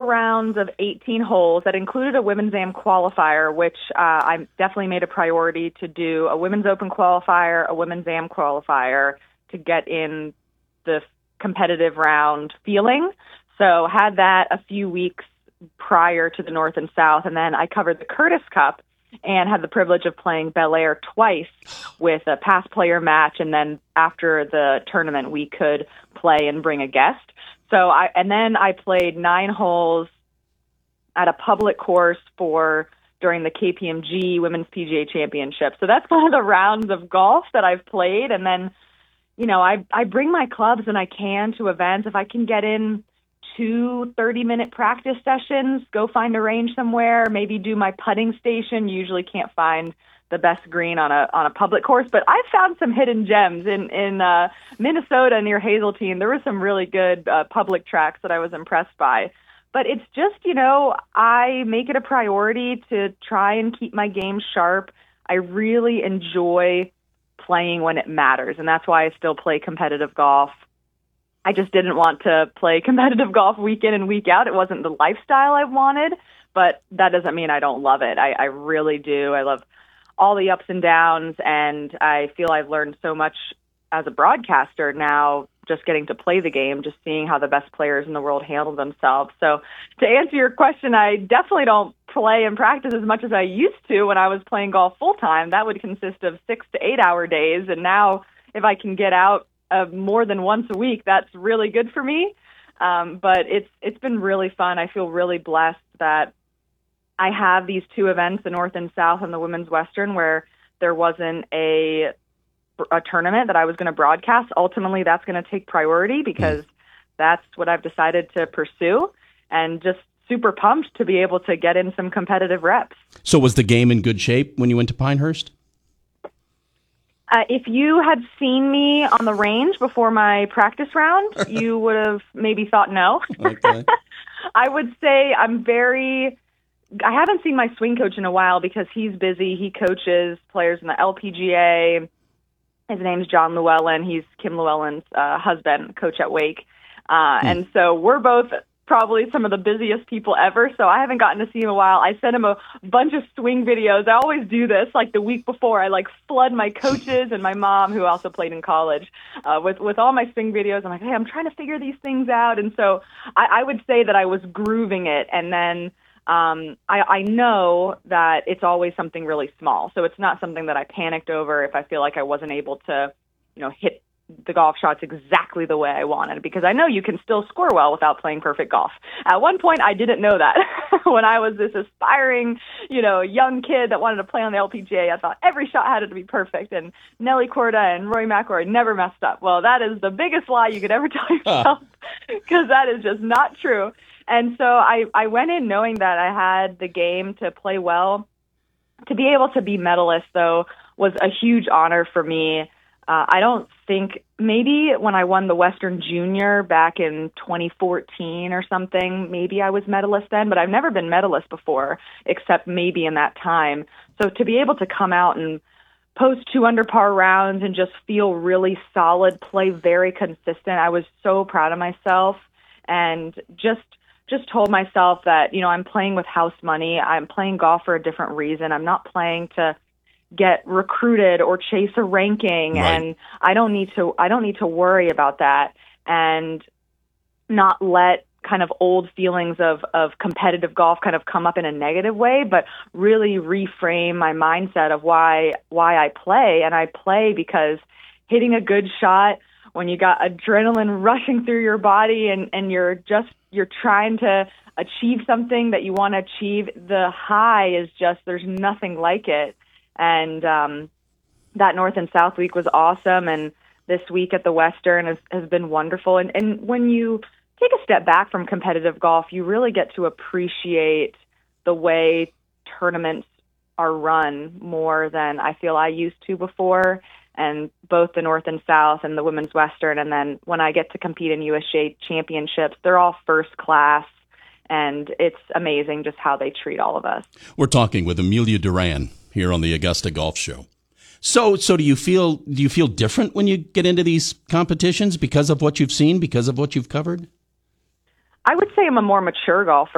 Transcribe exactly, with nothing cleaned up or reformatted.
rounds of eighteen holes that included a Women's Am qualifier, which uh, I definitely made a priority to do a Women's Open qualifier, a Women's Am qualifier to get in the competitive round feeling. So had that a few weeks prior to the North and South, and then I covered the Curtis Cup and had the privilege of playing Bel Air twice with a past player match, and then after the tournament we could play and bring a guest. So I and then I played nine holes at a public course for during the K P M G Women's P G A Championship. So that's kind of the rounds of golf that I've played, and then you know I I bring my clubs when I can to events. If I can get in two thirty-minute practice sessions, go find a range somewhere, maybe do my putting station. Usually can't find the best green on a on a public course, but I found some hidden gems in in uh, Minnesota near Hazeltine. There were some really good uh, public tracks that I was impressed by. But it's just, you know, I make it a priority to try and keep my game sharp. I really enjoy playing when it matters, and that's why I still play competitive golf. I just didn't want to play competitive golf week in and week out. It wasn't the lifestyle I wanted, but that doesn't mean I don't love it. I, I really do. I love all the ups and downs, and I feel I've learned so much as a broadcaster now, just getting to play the game, just seeing how the best players in the world handle themselves. So to answer your question, I definitely don't play and practice as much as I used to when I was playing golf full-time. That would consist of six to eight hour days, and now if I can get out uh, more than once a week, that's really good for me. Um, but it's it's been really fun. I feel really blessed that I have these two events, the North and South and the Women's Western, where there wasn't a a tournament that I was going to broadcast. Ultimately, that's going to take priority because mm. that's what I've decided to pursue, and just super pumped to be able to get in some competitive reps. So was the game in good shape when you went to Pinehurst? Uh, if you had seen me on the range before my practice round, you would have maybe thought no. Okay. I would say I'm very... I haven't seen my swing coach in a while because he's busy. He coaches players in the L P G A. His name's John Llewellyn. He's Kim Llewellyn's uh, husband, coach at Wake. Uh, hmm. And so we're both probably some of the busiest people ever, so I haven't gotten to see him in a while. I sent him a bunch of swing videos. I always do this, like the week before. I like flood my coaches and my mom, who also played in college, uh, with, with all my swing videos. I'm like, hey, I'm trying to figure these things out. And so I, I would say that I was grooving it, and then Um, I, I know that it's always something really small, so it's not something that I panicked over if I feel like I wasn't able to, you know, hit the golf shots exactly the way I wanted, because I know you can still score well without playing perfect golf. At one point, I didn't know that. When I was this aspiring, you know, young kid that wanted to play on the L P G A, I thought every shot had to be perfect, and Nelly Korda and Rory McIlroy never messed up. Well, that is the biggest lie you could ever tell yourself, because that is just not true. And so I, I went in knowing that I had the game to play well. To be able to be medalist, though, was a huge honor for me. Uh, I don't think, maybe when I won the Western Junior back in twenty fourteen or something, maybe I was medalist then, but I've never been medalist before, except maybe in that time. So to be able to come out and post two under par rounds and just feel really solid, play very consistent, I was so proud of myself, and just just told myself that, you know, I'm playing with house money. I'm playing golf for a different reason. I'm not playing to get recruited or chase a ranking. Right. And I don't need to, I don't need to worry about that, and not let kind of old feelings of, of competitive golf kind of come up in a negative way, but really reframe my mindset of why, why I play. And I play because hitting a good shot when you got adrenaline rushing through your body, and, and you're just, you're trying to achieve something that you want to achieve, the high is just, there's nothing like it. And um, that North and South week was awesome. And this week at the Western has, has been wonderful. And, and when you take a step back from competitive golf, you really get to appreciate the way tournaments are run more than I feel I used to before. And both the North and South and the Women's Western, and then when I get to compete in U S G A championships, they're all first class, and it's amazing just how they treat all of us. We're talking with Amelia Duran here on the Augusta Golf Show. So, so do you feel do you feel different when you get into these competitions because of what you've seen, because of what you've covered? I would say I'm a more mature golfer.